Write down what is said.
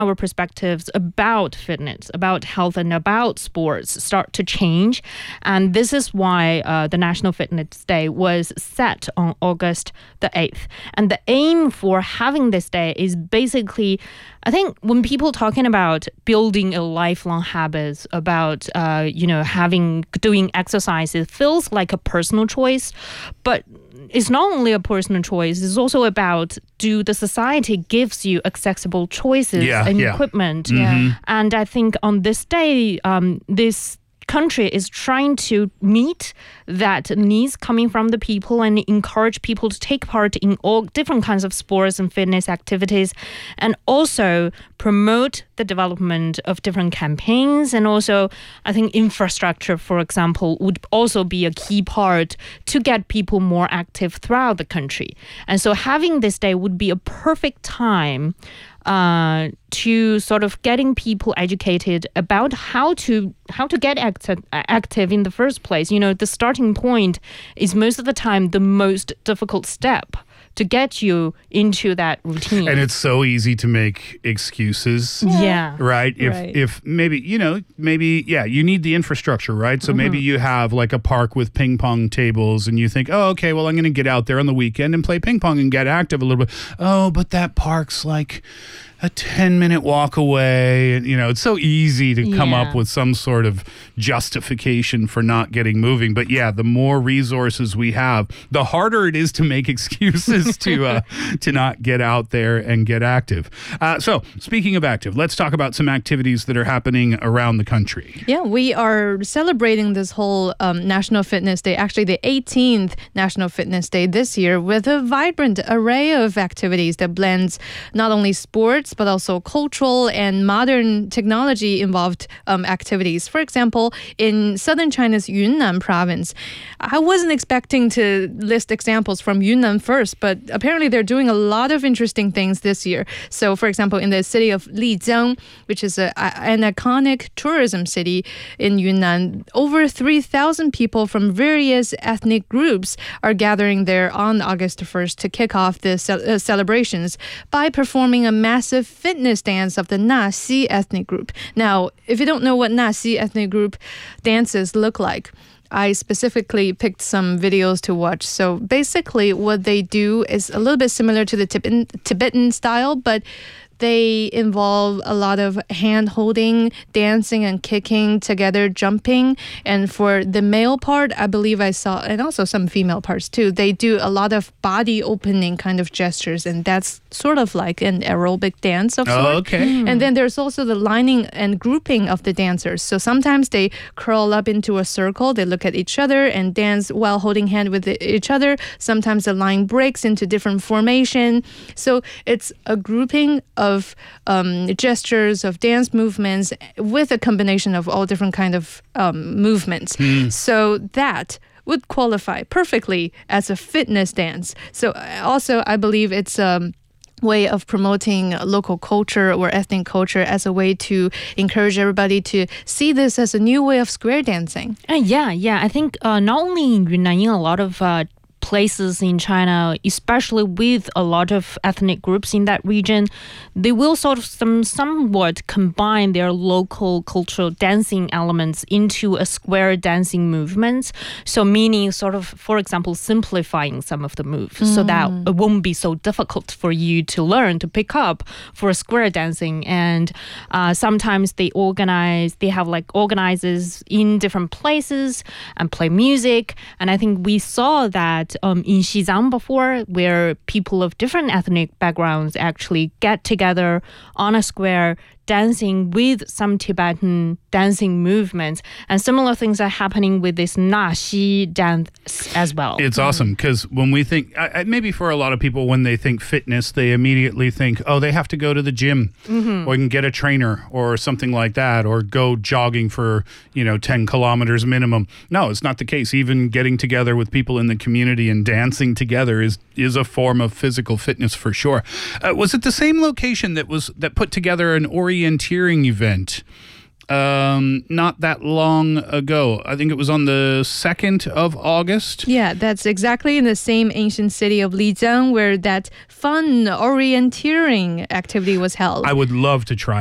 our perspectives about fitness, about health, and about sports start to change. And this is why the National Fitness Day was set on August the 8th. And the aim for having this day is basically, I think when people talking about building a lifelong habits, about, doing exercise, it feels like a personal choice. But it's not only a personal choice, it's also about, do the society gives you accessible choices and equipment. Mm-hmm. And I think on this day, this country is trying to meet that needs coming from the people and encourage people to take part in all different kinds of sports and fitness activities, and also promote the development of different campaigns. And also, I think infrastructure, for example, would also be a key part to get people more active throughout the country. And so having this day would be a perfect time to sort of getting people educated about how to get active in the first place. You know, the starting point is most of the time the most difficult step to get you into that routine. And it's so easy to make excuses. Yeah. Right? If maybe, you need the infrastructure, right? So maybe you have like a park with ping pong tables and you think, oh, okay, well, I'm going to get out there on the weekend and play ping pong and get active a little bit. Oh, but that park's like a 10-minute walk away. And, it's so easy to come up with some sort of justification for not getting moving. But the more resources we have, the harder it is to make excuses to not get out there and get active. So speaking of active, let's talk about some activities that are happening around the country. Yeah, we are celebrating this whole National Fitness Day, actually the 18th National Fitness Day this year, with a vibrant array of activities that blends not only sports, but also cultural and modern technology-involved activities. For example, in southern China's Yunnan province, I wasn't expecting to list examples from Yunnan first, but apparently they're doing a lot of interesting things this year. So, for example, in the city of Lijiang, which is an iconic tourism city in Yunnan, over 3,000 people from various ethnic groups are gathering there on August 1st to kick off the celebrations by performing a massive fitness dance of the Naxi ethnic group. Now, if you don't know what Naxi ethnic group dances look like, I specifically picked some videos to watch. So basically what they do is a little bit similar to the Tibetan style, but they involve a lot of hand-holding, dancing and kicking together, jumping. And for the male part, I believe I saw, and also some female parts too, they do a lot of body opening kind of gestures, and that's sort of like an aerobic dance of sorts. Oh, okay. And then there's also the lining and grouping of the dancers. So sometimes they curl up into a circle, they look at each other and dance while holding hand with each other. Sometimes the line breaks into different formation. So it's a grouping of gestures, of dance movements with a combination of all different kind of movements. So that would qualify perfectly as a fitness dance. So also I believe it's way of promoting local culture or ethnic culture as a way to encourage everybody to see this as a new way of square dancing. I think not only in Yunnan, in a lot of places in China, especially with a lot of ethnic groups in that region, they will sort of somewhat combine their local cultural dancing elements into a square dancing movement. So meaning sort of, for example, simplifying some of the moves so that it won't be so difficult for you to learn, to pick up for square dancing. And sometimes they have like organizers in different places and play music. And I think we saw that in Xizang before, where people of different ethnic backgrounds actually get together on a square dancing with some Tibetan dancing movements. And similar things are happening with this Naxi dance as well. It's awesome because when we think, maybe for a lot of people, when they think fitness, they immediately think, oh, they have to go to the gym or can get a trainer or something like that, or go jogging for, 10 kilometers minimum. No, it's not the case. Even getting together with people in the community and dancing together is a form of physical fitness for sure. Was it the same location that put together an orienteering event not that long ago. I think it was on the 2nd of August. Yeah, that's exactly in the same ancient city of Lijiang where that fun orienteering activity was held. I would love to try